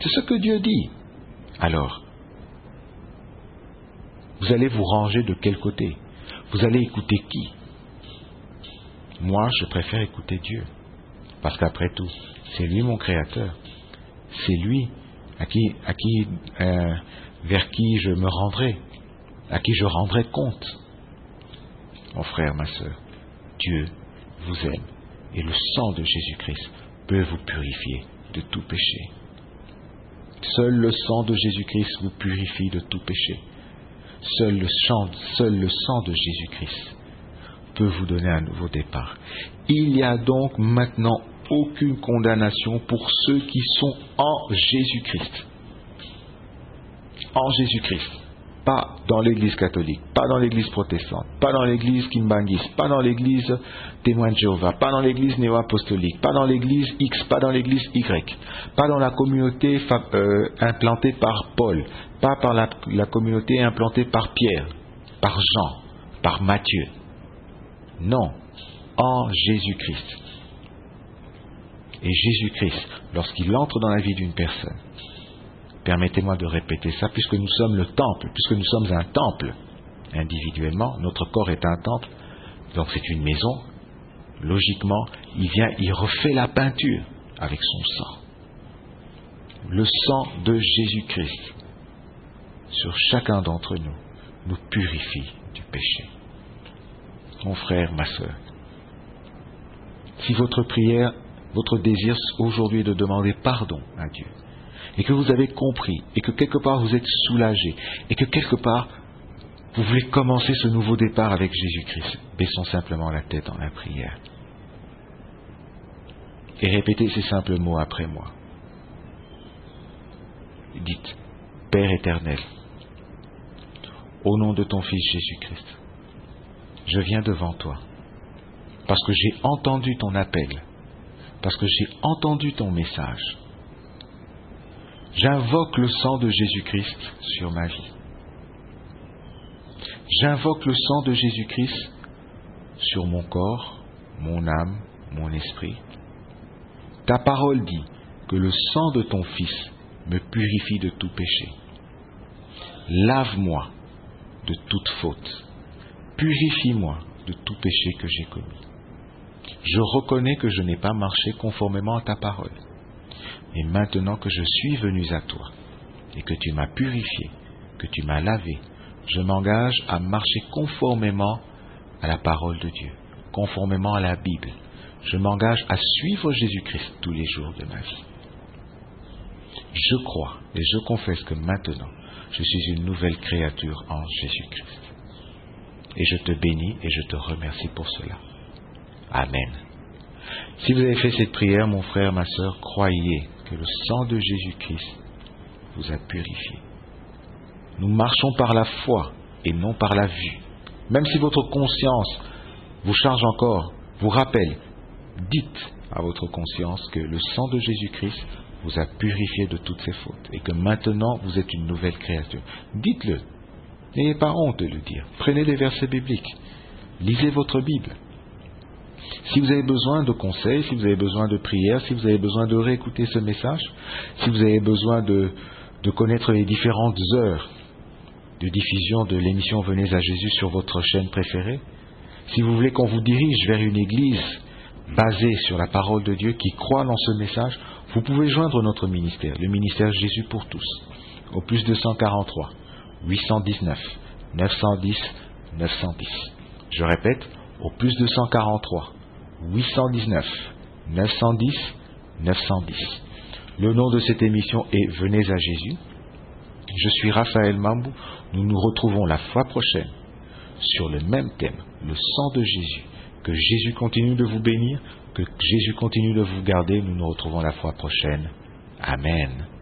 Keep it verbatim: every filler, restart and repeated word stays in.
C'est ce que Dieu dit. Alors, vous allez vous ranger de quel côté? Vous allez écouter qui? Moi, je préfère écouter Dieu. Parce qu'après tout, c'est lui mon créateur. C'est lui à qui, à qui, euh, vers qui je me rendrai, à qui je rendrai compte. Mon frère, ma sœur, Dieu vous aime et le sang de Jésus-Christ peut vous purifier de tout péché. Seul le sang de Jésus-Christ vous purifie de tout péché. Seul le sang, seul le sang de Jésus-Christ peut vous donner un nouveau départ. Il n'y a donc maintenant aucune condamnation pour ceux qui sont en Jésus-Christ. En Jésus-Christ. Pas dans l'église catholique, pas dans l'église protestante, pas dans l'église kimbangiste, pas dans l'église témoin de Jéhovah, pas dans l'église néo-apostolique, pas dans l'église X, pas dans l'église Y, pas dans la communauté euh, implantée par Paul, pas par la, la communauté implantée par Pierre, par Jean, par Matthieu. Non, en Jésus-Christ. Et Jésus-Christ, lorsqu'il entre dans la vie d'une personne, permettez-moi de répéter ça, puisque nous sommes le temple, puisque nous sommes un temple individuellement, notre corps est un temple, donc c'est une maison, logiquement, il vient, il refait la peinture avec son sang. Le sang de Jésus-Christ sur chacun d'entre nous nous purifie du péché. Mon frère, ma sœur, si votre prière, votre désir aujourd'hui est de demander pardon à Dieu, et que vous avez compris, et que quelque part vous êtes soulagé, et que quelque part vous voulez commencer ce nouveau départ avec Jésus-Christ, baissons simplement la tête dans la prière. Et répétez ces simples mots après moi. Dites, Père éternel, au nom de ton Fils Jésus-Christ, je viens devant toi, parce que j'ai entendu ton appel, parce que j'ai entendu ton message. J'invoque le sang de Jésus-Christ sur ma vie. J'invoque le sang de Jésus-Christ sur mon corps, mon âme, mon esprit. Ta parole dit que le sang de ton Fils me purifie de tout péché. Lave-moi de toute faute. Purifie-moi de tout péché que j'ai commis. Je reconnais que je n'ai pas marché conformément à ta parole. Et maintenant que je suis venu à toi, et que tu m'as purifié, que tu m'as lavé, je m'engage à marcher conformément à la parole de Dieu, conformément à la Bible. Je m'engage à suivre Jésus-Christ tous les jours de ma vie. Je crois et je confesse que maintenant, je suis une nouvelle créature en Jésus-Christ. Et je te bénis et je te remercie pour cela. Amen. Si vous avez fait cette prière, mon frère, ma sœur, croyez que le sang de Jésus-Christ vous a purifié. Nous marchons par la foi et non par la vue. Même si votre conscience vous charge encore, vous rappelle, dites à votre conscience que le sang de Jésus-Christ vous a purifié de toutes ses fautes et que maintenant vous êtes une nouvelle créature. Dites-le. N'ayez pas honte de le dire. Prenez des versets bibliques. Lisez votre Bible. Si vous avez besoin de conseils, si vous avez besoin de prières, si vous avez besoin de réécouter ce message, si vous avez besoin de, de connaître les différentes heures de diffusion de l'émission Venez à Jésus sur votre chaîne préférée, si vous voulez qu'on vous dirige vers une église basée sur la parole de Dieu qui croit dans ce message, vous pouvez joindre notre ministère, le ministère Jésus pour tous, au plus deux cent quarante-trois, huit cent dix-neuf, neuf cent dix, neuf cent dix. Je répète, au plus deux cent quarante-trois, huit cent dix-neuf, neuf cent dix, neuf cent dix. Le nom de cette émission est Venez à Jésus. Je suis Raphaël Mambou. Nous nous retrouvons la fois prochaine sur le même thème, le sang de Jésus. Que Jésus continue de vous bénir, que Jésus continue de vous garder. Nous nous retrouvons la fois prochaine. Amen.